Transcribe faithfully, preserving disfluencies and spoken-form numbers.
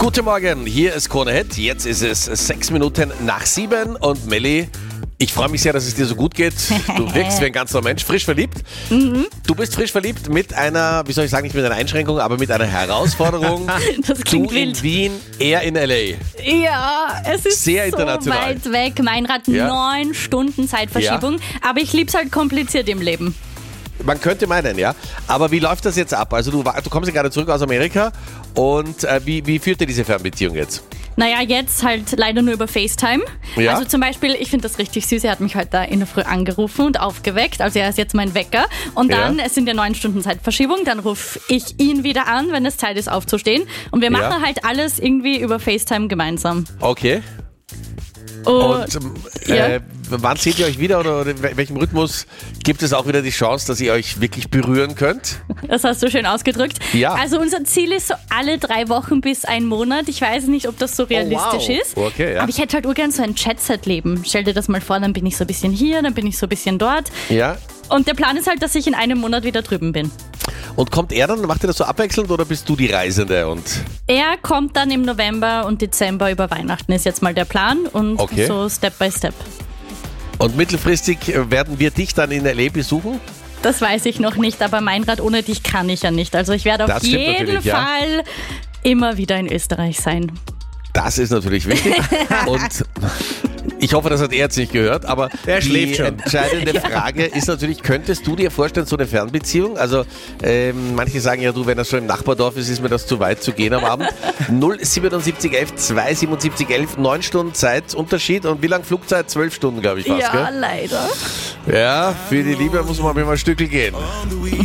Guten Morgen, hier ist Krone Hit. Jetzt ist es sechs Minuten nach sieben und Melli, ich freue mich sehr, dass es dir so gut geht. Du wirkst wie ein ganz neuer Mensch, frisch verliebt. Mhm. Du bist frisch verliebt mit einer, wie soll ich sagen, nicht mit einer Einschränkung, aber mit einer Herausforderung. Das klingt du wild. in Wien, er in L A. Ja, es ist Sehr so international. weit weg. Meinrad, Ja. neun Stunden Zeitverschiebung. Aber ich lieb's halt kompliziert im Leben. Man könnte meinen, ja. Aber wie läuft das jetzt ab? Also du, war- du kommst ja gerade zurück aus Amerika und äh, wie, wie führt dir diese Fernbeziehung jetzt? Naja, jetzt halt leider nur über FaceTime. Ja. Also zum Beispiel, ich finde das richtig süß, er hat mich heute in der Früh angerufen und aufgeweckt. Also er ist jetzt mein Wecker. Und dann, Ja. es sind ja neun Stunden Zeitverschiebung, dann rufe ich ihn wieder an, wenn es Zeit ist aufzustehen. Und wir machen Ja. halt alles irgendwie über FaceTime gemeinsam. Okay. Und, Und ähm, ja. äh, wann seht ihr euch wieder oder, oder in welchem Rhythmus gibt es auch wieder die Chance, dass ihr euch wirklich berühren könnt? Das hast du schön ausgedrückt. Ja. Also unser Ziel ist so alle drei Wochen bis ein Monat. Ich weiß nicht, ob das so realistisch wow. ist. Okay, ja. Aber ich hätte halt urgern so ein Jet-Set-Leben. Stell dir das mal vor, dann bin ich so ein bisschen hier, dann bin ich so ein bisschen dort. Ja. Und der Plan ist halt, dass ich in einem Monat wieder drüben bin. Und kommt er dann, macht ihr das so abwechselnd oder bist du die Reisende? Und Er kommt dann im November und Dezember über Weihnachten, ist jetzt mal der Plan. Und Okay. so Step by Step. Und mittelfristig äh, werden wir dich dann in L A besuchen? Das weiß ich noch nicht, aber Meinrad, ohne dich kann ich ja nicht. Also ich werde auf Das stimmt jeden natürlich, ja. Fall immer wieder in Österreich sein. Das ist natürlich wichtig. Und ich hoffe, das hat er jetzt nicht gehört, aber Er die schläft schon. entscheidende Frage ist natürlich, könntest du dir vorstellen, so eine Fernbeziehung? Also ähm, manche sagen ja, du, wenn das schon im Nachbardorf ist, ist mir das zu weit zu gehen am Abend. null siebenundsiebzig elf zweihundertsiebenundsiebzig elf, neun Stunden Zeitunterschied und wie lang Flugzeit? Zwölf Stunden, glaube ich fast, Ja, gell? leider. Ja, für die Liebe muss man mal ein Stückel gehen.